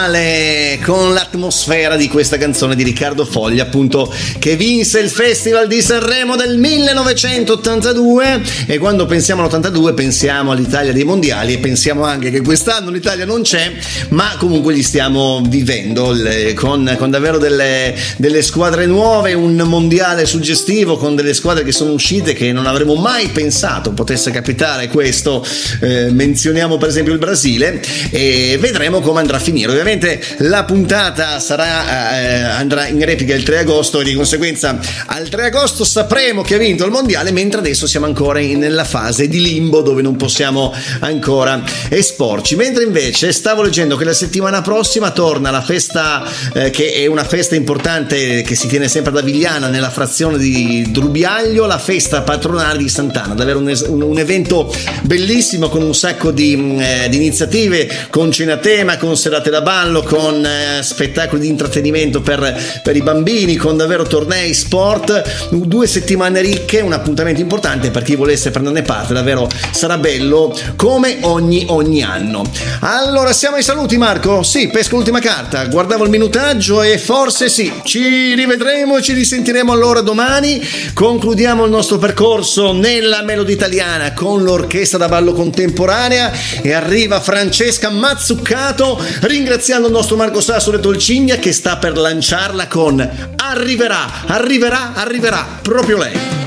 Con l'atmosfera di questa canzone di Riccardo Foglia, appunto, che vinse il Festival di Sanremo del 1982. E quando pensiamo all'82 pensiamo all'Italia dei mondiali, e pensiamo anche che quest'anno l'Italia non c'è, ma comunque li stiamo vivendo con davvero delle squadre nuove, un mondiale suggestivo con delle squadre che sono uscite che non avremmo mai pensato potesse capitare questo. Menzioniamo per esempio il Brasile, e vedremo come andrà a finire. Ovviamente la puntata andrà in replica il 3 agosto e di conseguenza al 3 agosto sapremo chi ha vinto il mondiale, mentre adesso siamo ancora nella fase di limbo dove non possiamo ancora esporci. Mentre invece stavo leggendo che la settimana prossima torna la festa, che è una festa importante che si tiene sempre ad Avigliana nella frazione di Drubiaglio, la festa patronale di Sant'Anna, davvero un evento bellissimo con un sacco di iniziative, con cena tema, con serate da ballo, con spettacoli di intrattenimento per i bambini, con davvero tornei, sport, 2 settimane ricche, un appuntamento importante per chi volesse prenderne parte. Davvero sarà bello come ogni anno. Allora siamo ai saluti, Marco? Sì, pesco l'ultima carta, guardavo il minutaggio e forse sì, ci rivedremo e ci risentiremo allora domani. Concludiamo il nostro percorso nella Melodi Italiana con l'orchestra da ballo contemporanea e arriva Francesca Mazzuccato, ringraziando il nostro Marco Sassolo e Dolcigna che sta per lanciarla con arriverà proprio lei.